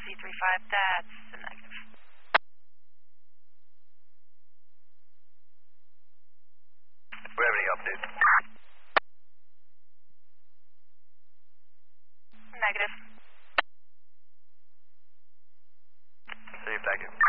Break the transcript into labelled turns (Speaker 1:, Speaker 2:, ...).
Speaker 1: C35, that's a negative.
Speaker 2: We have any updates?
Speaker 1: Negative.
Speaker 2: See you, thank you.